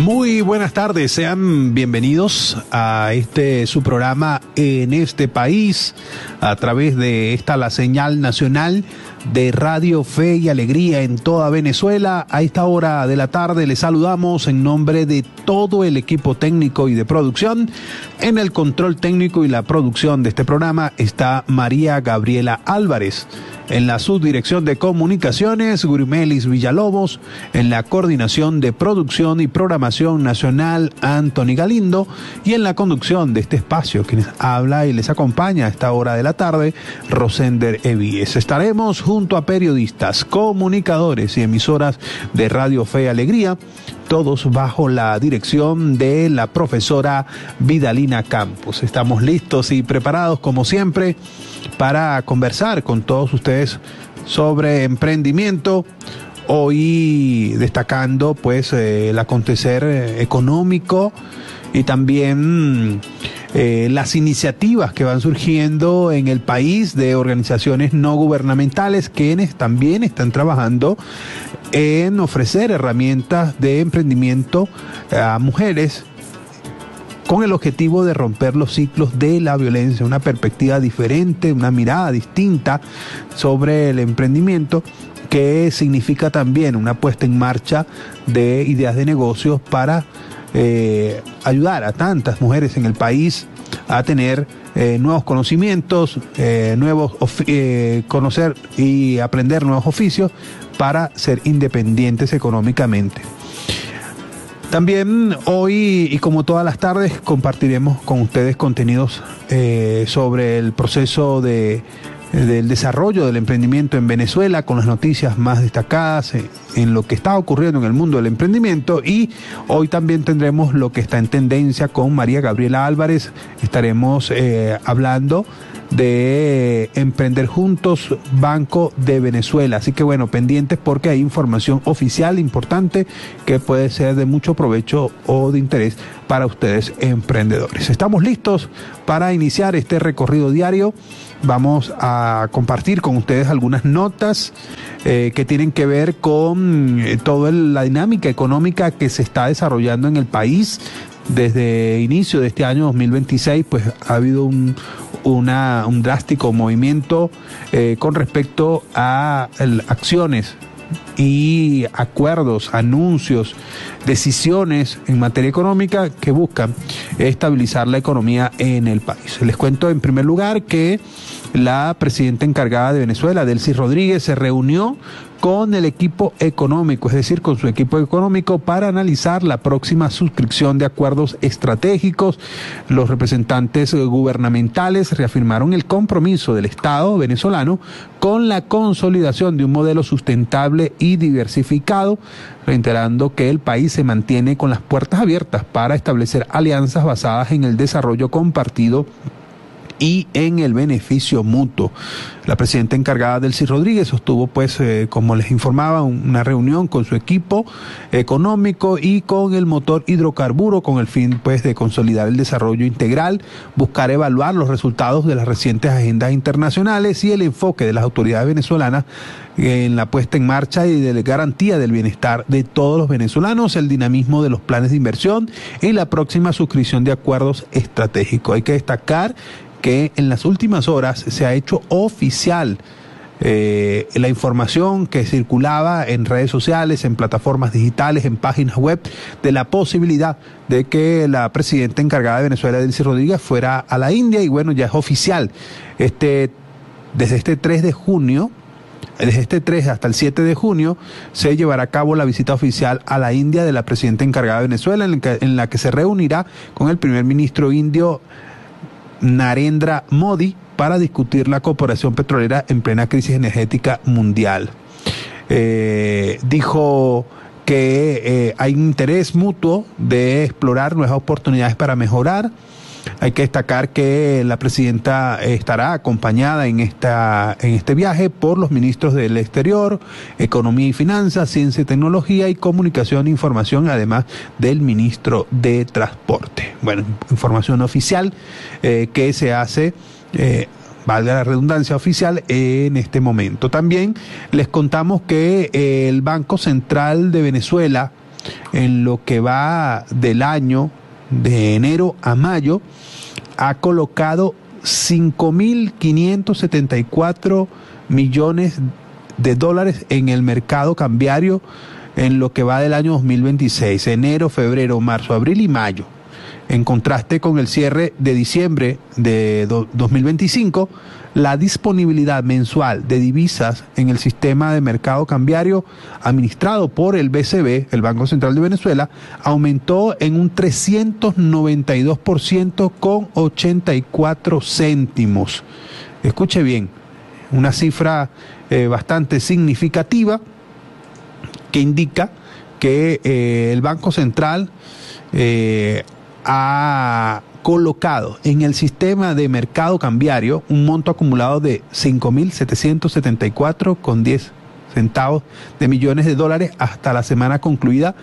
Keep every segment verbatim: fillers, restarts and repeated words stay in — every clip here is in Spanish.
Muy buenas tardes, sean bienvenidos a este su programa En este País, a través de esta la señal nacional de Radio Fe y Alegría en toda Venezuela. A esta hora de la tarde les saludamos en nombre de todo el equipo técnico y de producción. En el control técnico y la producción de este programa está María Gabriela Álvarez. En la subdirección de comunicaciones, Gurimelis Villalobos. En la coordinación de producción y programación nacional, Anthony Galindo. Y en la conducción de este espacio, quienes habla y les acompaña a esta hora de la tarde, Rosender Evíes. Estaremos junto a periodistas, comunicadores y emisoras de Radio Fe y Alegría, todos bajo la dirección de la profesora Vidalina Campos. Estamos listos y preparados, como siempre, para conversar con todos ustedes sobre emprendimiento. Hoy destacando pues eh, el acontecer eh, económico y también eh, las iniciativas que van surgiendo en el país de organizaciones no gubernamentales, quienes también están trabajando en ofrecer herramientas de emprendimiento a mujeres con el objetivo de romper los ciclos de la violencia, una perspectiva diferente, una mirada distinta sobre el emprendimiento, que significa también una puesta en marcha de ideas de negocios para eh, ayudar a tantas mujeres en el país a tener eh, nuevos conocimientos, eh, nuevos eh, conocer y aprender nuevos oficios para ser independientes económicamente. También hoy, y como todas las tardes, compartiremos con ustedes contenidos eh, sobre el proceso de, del desarrollo del emprendimiento en Venezuela, con las noticias más destacadas en, en lo que está ocurriendo en el mundo del emprendimiento. Y hoy también tendremos lo que está en tendencia con María Gabriela Álvarez. Estaremos eh, hablando de Emprender Juntos, Banco de Venezuela. Así que bueno, pendientes porque hay información oficial importante que puede ser de mucho provecho o de interés para ustedes emprendedores. Estamos listos para iniciar este recorrido diario. Vamos a compartir con ustedes algunas notas eh, que tienen que ver con eh, toda la dinámica económica que se está desarrollando en el país. Desde inicio de este año dos mil veintiséis, pues ha habido un, una, un drástico movimiento eh, con respecto a el, acciones y acuerdos, anuncios, decisiones en materia económica que buscan estabilizar la economía en el país. Les cuento en primer lugar que la presidenta encargada de Venezuela, Delcy Rodríguez, se reunió con el equipo económico, es decir, con su equipo económico, para analizar la próxima suscripción de acuerdos estratégicos. Los representantes gubernamentales reafirmaron el compromiso del Estado venezolano con la consolidación de un modelo sustentable y diversificado, reiterando que el país se mantiene con las puertas abiertas para establecer alianzas basadas en el desarrollo compartido y en el beneficio mutuo. La presidenta encargada, Delcy Rodríguez, sostuvo, pues, eh, como les informaba, una reunión con su equipo económico y con el motor hidrocarburo, con el fin, pues, de consolidar el desarrollo integral, buscar evaluar los resultados de las recientes agendas internacionales y el enfoque de las autoridades venezolanas en la puesta en marcha y de la garantía del bienestar de todos los venezolanos, el dinamismo de los planes de inversión y la próxima suscripción de acuerdos estratégicos. Hay que destacar que en las últimas horas se ha hecho oficial eh, la información que circulaba en redes sociales, en plataformas digitales, en páginas web, de la posibilidad de que la presidenta encargada de Venezuela, Delcy Rodríguez, fuera a la India. Y bueno, ya es oficial. Este, desde este tres de junio, desde este tres hasta el siete de junio, se llevará a cabo la visita oficial a la India de la presidenta encargada de Venezuela, en la que, en la que se reunirá con el primer ministro indio Narendra Modi para discutir la cooperación petrolera en plena crisis energética mundial. Eh, dijo que eh, hay un interés mutuo de explorar nuevas oportunidades para mejorar. Hay que destacar que la presidenta estará acompañada en esta en este viaje por los ministros del Exterior, Economía y Finanzas, Ciencia y Tecnología y Comunicación e Información, además del ministro de Transporte. Bueno, información oficial eh, que se hace, eh, valga la redundancia, oficial en este momento. También les contamos que eh, el Banco Central de Venezuela en lo que va del año, de enero a mayo, ha colocado cinco mil quinientos setenta y cuatro millones de dólares en el mercado cambiario en lo que va del año dos mil veintiséis, enero, febrero, marzo, abril y mayo. En contraste con el cierre de diciembre de dos mil veinticinco, la disponibilidad mensual de divisas en el sistema de mercado cambiario administrado por el B C B, el Banco Central de Venezuela, aumentó en un trescientos noventa y dos por ciento con ochenta y cuatro céntimos. Escuche bien, una cifra eh, bastante significativa que indica que eh, el Banco Central eh, ha colocado en el sistema de mercado cambiario un monto acumulado de cinco mil setecientos setenta y cuatro con diez centavos de millones de dólares hasta la semana concluida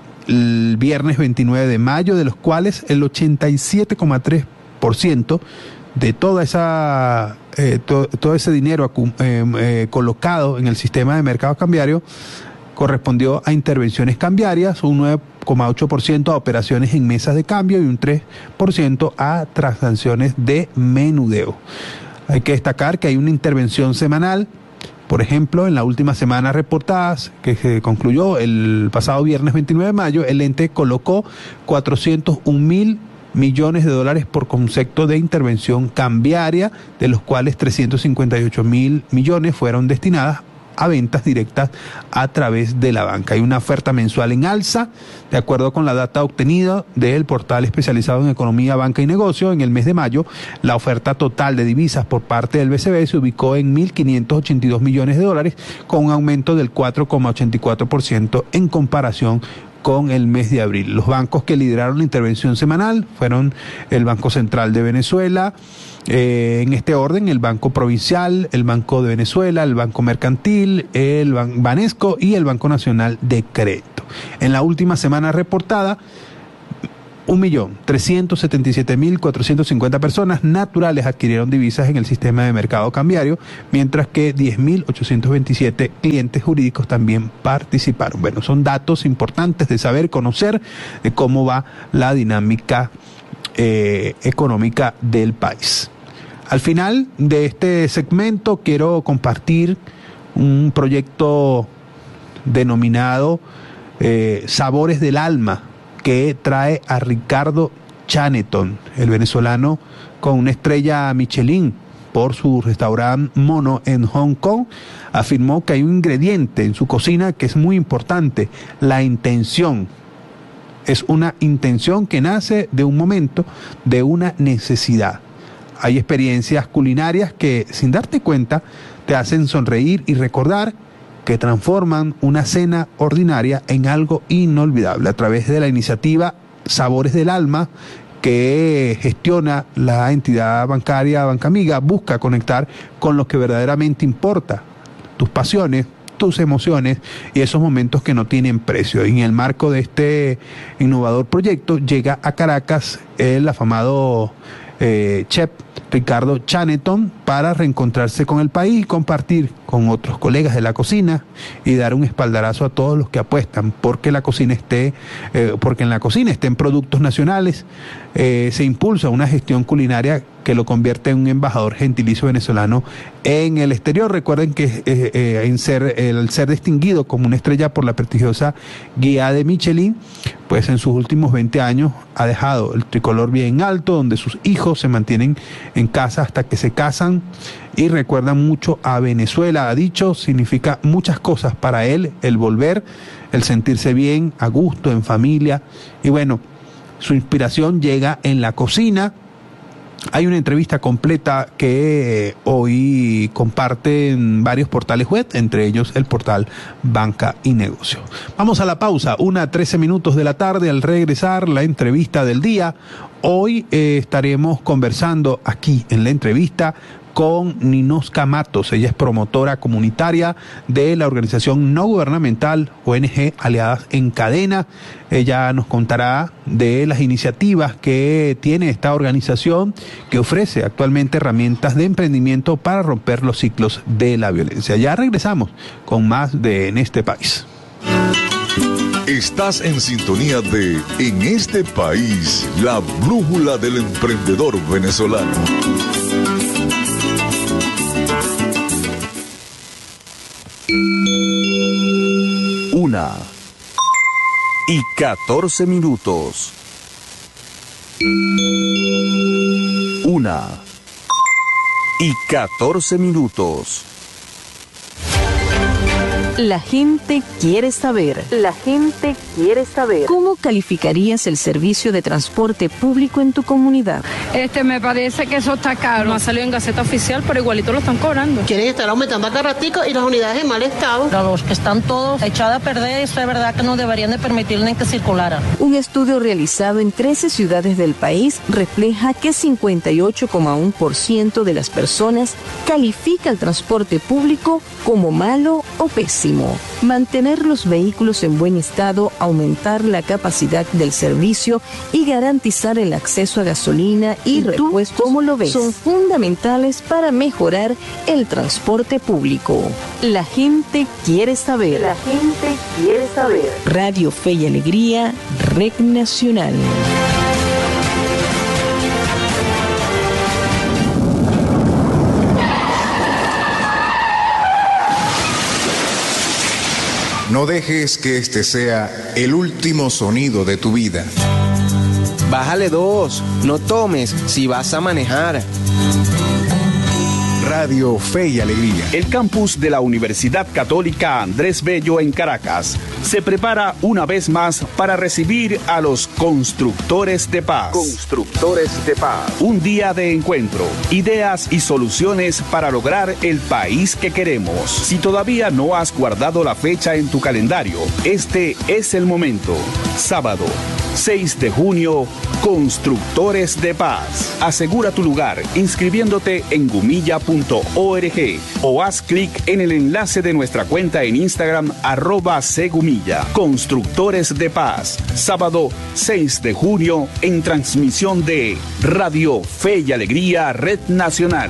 el viernes veintinueve de mayo, de los cuales el ochenta y siete coma tres por ciento de toda esa eh, to, todo ese dinero eh, eh, colocado en el sistema de mercado cambiario correspondió a intervenciones cambiarias, un nueve coma ocho por ciento a operaciones en mesas de cambio y un tres por ciento a transacciones de menudeo. Hay que destacar que hay una intervención semanal, por ejemplo, en la última semana reportadas, que se concluyó el pasado viernes veintinueve de mayo, el ente colocó cuatrocientos un mil millones de dólares por concepto de intervención cambiaria, de los cuales trescientos cincuenta y ocho mil millones fueron destinadas a ventas directas a través de la banca. Hay una oferta mensual en alza, de acuerdo con la data obtenida del portal especializado en economía, banca y negocio. En el mes de mayo, la oferta total de divisas por parte del B C B se ubicó en mil quinientos ochenta y dos millones de dólares, con un aumento del cuatro coma ochenta y cuatro por ciento en comparación con el mes de abril. Los bancos que lideraron la intervención semanal fueron el Banco Central de Venezuela, eh, en este orden, el Banco Provincial, el Banco de Venezuela, el Banco Mercantil, el Ban- Banesco y el Banco Nacional de Crédito. En la última semana reportada, un millón trescientos setenta y siete mil cuatrocientos cincuenta personas naturales adquirieron divisas en el sistema de mercado cambiario, mientras que diez mil ochocientos veintisiete clientes jurídicos también participaron. Bueno, son datos importantes de saber, conocer de cómo va la dinámica eh, económica del país. Al final de este segmento quiero compartir un proyecto denominado eh, Sabores del Alma, que trae a Ricardo Chaneton, el venezolano con una estrella Michelin por su restaurante Mono en Hong Kong. Afirmó que hay un ingrediente en su cocina que es muy importante: la intención. Es una intención que nace de un momento, de una necesidad. Hay experiencias culinarias que, sin darte cuenta, te hacen sonreír y recordar, que transforman una cena ordinaria en algo inolvidable a través de la iniciativa Sabores del Alma, que gestiona la entidad bancaria Banca Amiga. Busca conectar con lo que verdaderamente importa, tus pasiones, tus emociones y esos momentos que no tienen precio. Y en el marco de este innovador proyecto llega a Caracas el afamado eh, chef Ricardo Chaneton para reencontrarse con el país, compartir con otros colegas de la cocina y dar un espaldarazo a todos los que apuestan porque la cocina esté, eh, porque en la cocina estén productos nacionales. Eh, se impulsa una gestión culinaria que lo convierte en un embajador gentilicio venezolano en el exterior. Recuerden que eh, eh, en ser, el ser distinguido como una estrella por la prestigiosa guía de Michelin, pues en sus últimos veinte años ha dejado el tricolor bien alto, donde sus hijos se mantienen en casa hasta que se casan y recuerdan mucho a Venezuela. Ha dicho, significa muchas cosas para él el volver, el sentirse bien, a gusto, en familia. Y bueno, su inspiración llega en la cocina. Hay una entrevista completa que hoy comparten varios portales web, entre ellos el portal Banca y Negocio. Vamos a la pausa, una trece minutos de la tarde. Al regresar, la entrevista del día. Hoy eh, estaremos conversando aquí en la entrevista con Ninoska Matos. Ella es promotora comunitaria de la organización no gubernamental O N G Aliadas en Cadena. Ella nos contará de las iniciativas que tiene esta organización, que ofrece actualmente herramientas de emprendimiento para romper los ciclos de la violencia. Ya regresamos con más de En este País. Estás en sintonía de En este país, la brújula del emprendedor venezolano. Una y catorce minutos. Una y catorce minutos. La gente quiere saber. La gente quiere saber. ¿Cómo calificarías el servicio de transporte público en tu comunidad? Este, me parece que eso está caro. No ha salido en Gaceta Oficial, pero igualito lo están cobrando. Quieren estar aumentando a cada ratico y las unidades en mal estado. Pero los que están todos echados a perder, eso es verdad que no deberían de permitirle que circularan. Un estudio realizado en trece ciudades del país refleja que cincuenta y ocho coma uno por ciento de las personas califica el transporte público como malo o pésimo. Mantener los vehículos en buen estado, aumentar la capacidad del servicio y garantizar el acceso a gasolina y repuestos, ¿cómo lo ves?, son fundamentales para mejorar el transporte público. La gente quiere saber. La gente quiere saber. Radio Fe y Alegría, Red Nacional. No dejes que este sea el último sonido de tu vida. Bájale dos, no tomes si vas a manejar. Radio Fe y Alegría. El campus de la Universidad Católica Andrés Bello en Caracas se prepara una vez más para recibir a los constructores de paz. Constructores de paz. Un día de encuentro, ideas y soluciones para lograr el país que queremos. Si todavía no has guardado la fecha en tu calendario, este es el momento. Sábado, seis de junio, Constructores de Paz. Asegura tu lugar inscribiéndote en gumilla punto org o haz clic en el enlace de nuestra cuenta en Instagram arroba segumilla. Constructores de Paz. Sábado seis de junio en transmisión de Radio Fe y Alegría Red Nacional.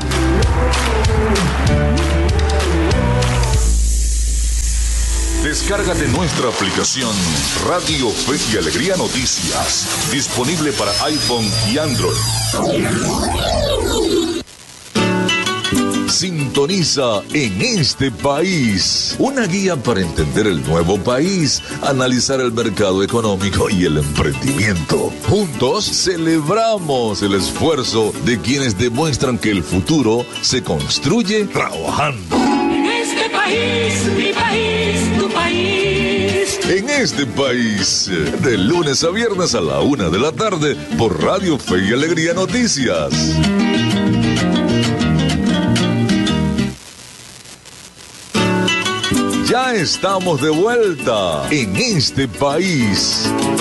Descárgate nuestra aplicación Radio Fe y Alegría Noticias, disponible para iPhone y Android. Sintoniza En este país, una guía para entender el nuevo país, analizar el mercado económico y el emprendimiento. Juntos celebramos el esfuerzo de quienes demuestran que el futuro se construye trabajando. En este país, mi país, tu país. En este país, de lunes a viernes a la una de la tarde, por Radio Fe y Alegría Noticias. Ya estamos de vuelta en este país.